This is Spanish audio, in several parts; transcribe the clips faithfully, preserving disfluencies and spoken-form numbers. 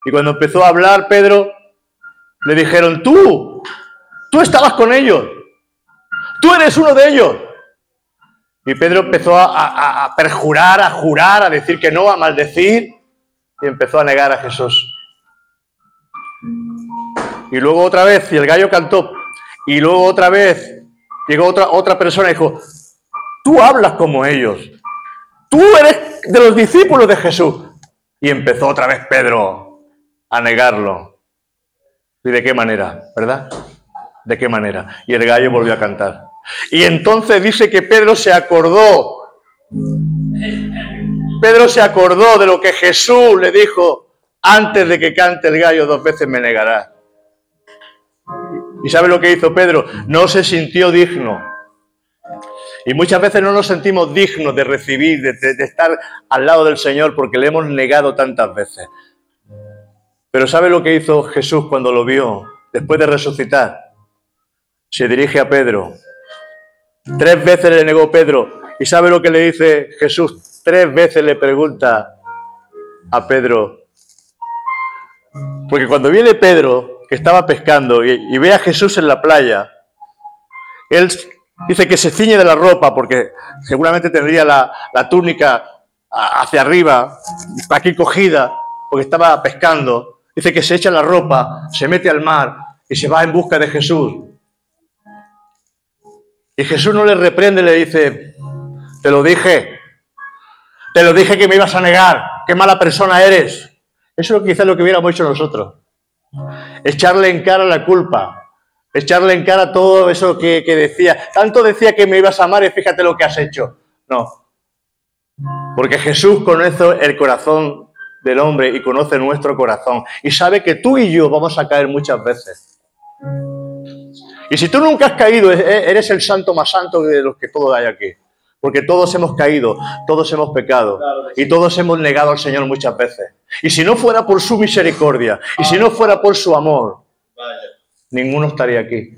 Y cuando empezó a hablar Pedro, le dijeron, tú, tú estabas con ellos, tú eres uno de ellos. Y Pedro empezó a, a, a perjurar, a jurar, a decir que no, a maldecir, y empezó a negar a Jesús. Y luego otra vez, y el gallo cantó, y luego otra vez llegó otra, otra persona y dijo, tú hablas como ellos, tú eres de los discípulos de Jesús. Y empezó otra vez Pedro a negarlo. ¿Y de qué manera? ¿Verdad? ¿De qué manera? Y el gallo volvió a cantar. Y entonces dice que Pedro se acordó. Pedro se acordó de lo que Jesús le dijo, antes de que cante el gallo dos veces me negarás. ¿Y sabe lo que hizo Pedro? No se sintió digno. Y muchas veces no nos sentimos dignos de recibir, de, de, de estar al lado del Señor porque le hemos negado tantas veces. Pero ¿sabe lo que hizo Jesús cuando lo vio después de resucitar? Se dirige a Pedro. Tres veces le negó Pedro. ¿Y sabe lo que le dice Jesús? Tres veces le pregunta a Pedro. Porque cuando viene Pedro, que estaba pescando, y, y ve a Jesús en la playa, él dice que se ciñe de la ropa, porque seguramente tendría la, la túnica hacia arriba, aquí cogida, porque estaba pescando. Dice que se echa la ropa, se mete al mar y se va en busca de Jesús. Y Jesús no le reprende, le dice, te lo dije, te lo dije que me ibas a negar, qué mala persona eres. Eso es quizás lo que hubiéramos hecho nosotros. Echarle en cara la culpa, echarle en cara todo eso que, que decía. Tanto decía que me ibas a amar y fíjate lo que has hecho. No, porque Jesús conoce el corazón del hombre y conoce nuestro corazón y sabe que tú y yo vamos a caer muchas veces. Y si tú nunca has caído, eres el santo más santo de los que todos hay aquí. Porque todos hemos caído, todos hemos pecado y todos hemos negado al Señor muchas veces. Y si no fuera por su misericordia y si no fuera por su amor, ninguno estaría aquí.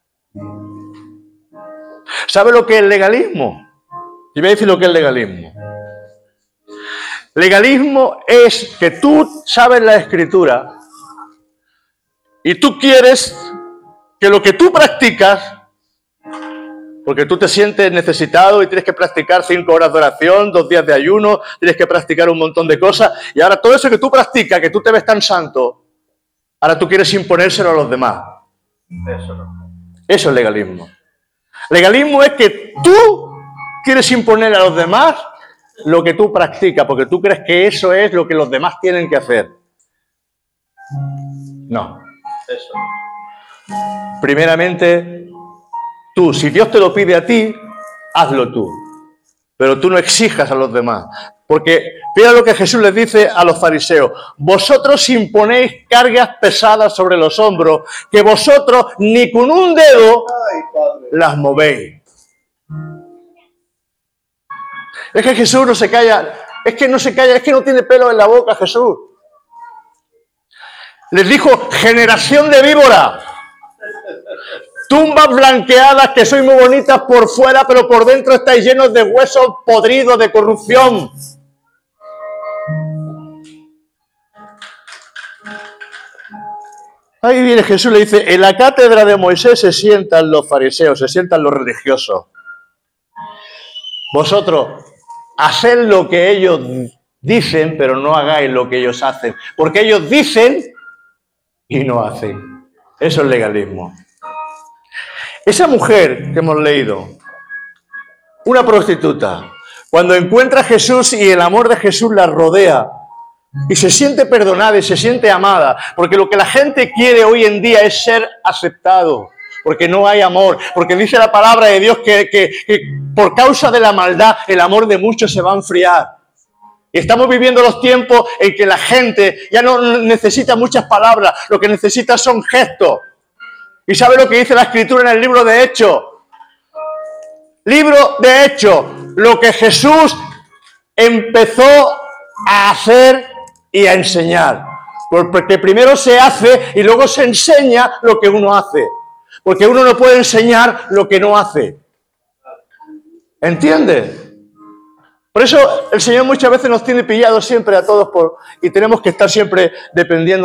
¿Sabe lo que es el legalismo? Y voy a decir lo que es el legalismo. Legalismo es que tú sabes la Escritura y tú quieres que lo que tú practicas, porque tú te sientes necesitado y tienes que practicar cinco horas de oración, dos días de ayuno, tienes que practicar un montón de cosas, y ahora todo eso que tú practicas, que tú te ves tan santo, ahora tú quieres imponérselo a los demás. Eso no. Eso es legalismo. Legalismo es que tú quieres imponer a los demás lo que tú practicas, porque tú crees que eso es lo que los demás tienen que hacer. No. Eso no. Primeramente, tú, si Dios te lo pide a ti, hazlo tú. Pero tú no exijas a los demás. Porque mira lo que Jesús les dice a los fariseos. Vosotros imponéis cargas pesadas sobre los hombros, que vosotros ni con un dedo las movéis. Es que Jesús no se calla. Es que no se calla, es que no tiene pelo en la boca Jesús. Les dijo, generación de víbora. Tumbas blanqueadas que sois muy bonitas por fuera, pero por dentro estáis llenos de huesos podridos, de corrupción. Ahí viene Jesús, le dice, en la cátedra de Moisés se sientan los fariseos, se sientan los religiosos. Vosotros, haced lo que ellos dicen, pero no hagáis lo que ellos hacen. Porque ellos dicen y no hacen. Eso es legalismo. Esa mujer que hemos leído, una prostituta, cuando encuentra a Jesús y el amor de Jesús la rodea y se siente perdonada y se siente amada, porque lo que la gente quiere hoy en día es ser aceptado, porque no hay amor, porque dice la palabra de Dios que, que, que por causa de la maldad el amor de muchos se va a enfriar. Y estamos viviendo los tiempos en que la gente ya no necesita muchas palabras, lo que necesita son gestos. ¿Y sabe lo que dice la Escritura en el libro de Hechos? Libro de Hechos, lo que Jesús empezó a hacer y a enseñar. Porque primero se hace y luego se enseña lo que uno hace. Porque uno no puede enseñar lo que no hace. ¿Entiendes? Por eso el Señor muchas veces nos tiene pillados siempre a todos por, y tenemos que estar siempre dependiendo